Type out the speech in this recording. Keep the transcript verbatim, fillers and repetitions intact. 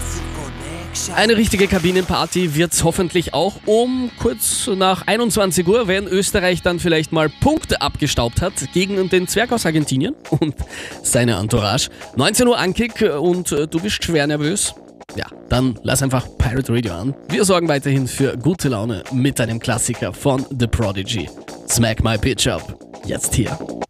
Eine richtige Kabinenparty wird's hoffentlich auch um kurz nach einundzwanzig Uhr, wenn Österreich dann vielleicht mal Punkte abgestaubt hat gegen den Zwerg aus Argentinien und seine Entourage. neunzehn Uhr Ankick und äh, du bist schwer nervös. Ja, dann lass einfach Pirate Radio an. Wir sorgen weiterhin für gute Laune mit einem Klassiker von The Prodigy. Smack My Bitch Up. Jetzt hier.